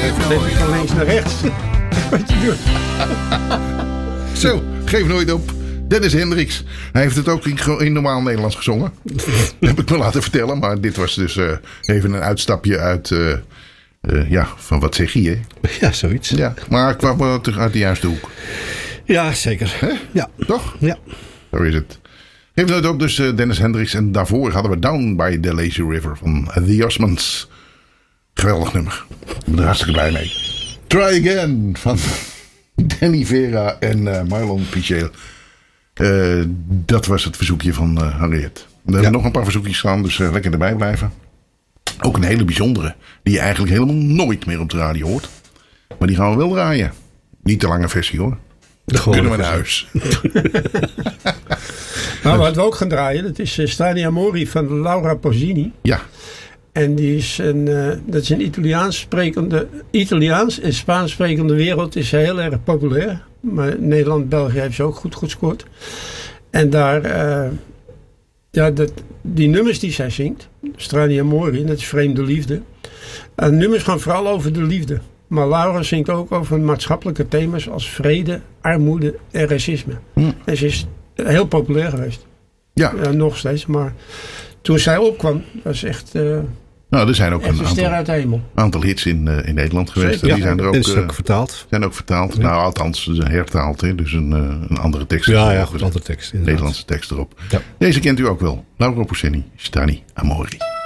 Even van links naar rechts. Wat je doet. Zo, geef nooit op. Dennis Hendricks. Hij heeft het ook in normaal Nederlands gezongen. Heb ik me laten vertellen. Maar dit was dus even een uitstapje uit... van wat zeg je? Ja, zoiets. Ja, maar ik kwam wel terug uit de juiste hoek. Ja, zeker. Hè? Ja. Toch? Ja. Zo is het. Geef nooit op, dus Dennis Hendricks. En daarvoor hadden we Down by the Lazy River van The Osmonds. Geweldig nummer. Ik ben er hartstikke blij mee. Try Again van Danny Vera en Marlon Pichel. Dat was het verzoekje van Harriet. We hebben nog een paar verzoekjes staan, dus lekker erbij blijven. Ook een hele bijzondere, die je eigenlijk helemaal nooit meer op de radio hoort. Maar die gaan we wel draaien. Niet de lange versie hoor. Kunnen we naar huis. Maar wat we ook gaan draaien, dat is Strani Amori van Laura Pausini. Ja. En die is dat is een Italiaans en Spaans sprekende wereld is heel erg populair. Maar Nederland, België heeft ze ook goed gescoord. En daar, die nummers die zij zingt, Strani Amori, dat is vreemde liefde. Nummers gaan vooral over de liefde. Maar Laura zingt ook over maatschappelijke thema's als vrede, armoede en racisme. En ze is heel populair geweest. Ja. Nog steeds, maar toen zij opkwam, was echt... Nou, er zijn ook een ster uit de hemel. Aantal hits in Nederland geweest. Zeker. Die zijn er ook, is ook vertaald. Zijn ook vertaald. Ja. Nou, althans, ze zijn hertaald. Hè? Dus een andere tekst. Ja, goed, andere tekst. Nederlandse tekst erop. Ja. Deze kent u ook wel. Laura Pausini, Strani Amori.